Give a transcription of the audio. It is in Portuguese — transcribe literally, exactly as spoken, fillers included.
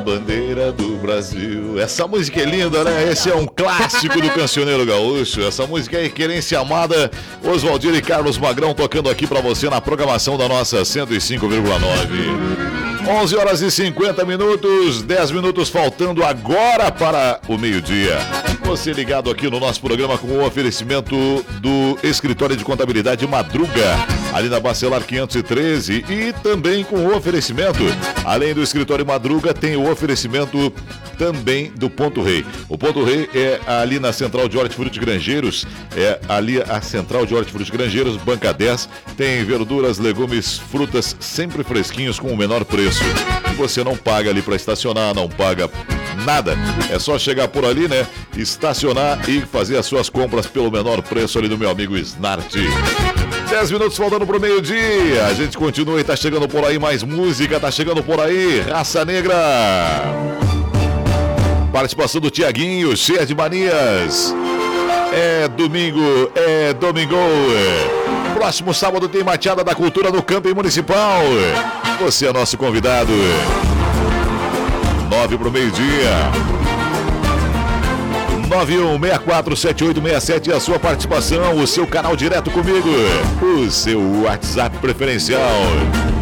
Bandeira do Brasil. Essa música é linda, né? Esse é um clássico do cancioneiro gaúcho. Essa música é Querência Amada. Oswaldir e Carlos Magrão tocando aqui pra você na programação da nossa cento e cinco vírgula nove. onze horas e cinquenta minutos, dez minutos faltando agora para o meio-dia. Você ligado aqui no nosso programa com o oferecimento do Escritório de Contabilidade Madruga, ali na Bacelar quinhentos e treze, e também com o oferecimento, além do Escritório Madruga, tem o oferecimento também do Ponto Rei. O Ponto Rei é ali na Central de Hortifruti Grangeiros, é ali a Central de Hortifruti Grangeiros, banca dez, tem verduras, legumes, frutas sempre fresquinhos com o menor preço. E você não paga ali para estacionar, não paga nada. É só chegar por ali, né? Estacionar e fazer as suas compras pelo menor preço ali do meu amigo Snart. dez minutos faltando pro meio-dia. A gente continua e tá chegando por aí mais música, tá chegando por aí Raça Negra. Participação do Tiaguinho, cheia de manias. É domingo, é domingo. Próximo sábado tem Mateada da Cultura no Camping Municipal. Você é nosso convidado. Nove pro meio-dia. nove um seis quatro sete oito seis sete, a sua participação, o seu canal direto comigo, o seu WhatsApp preferencial.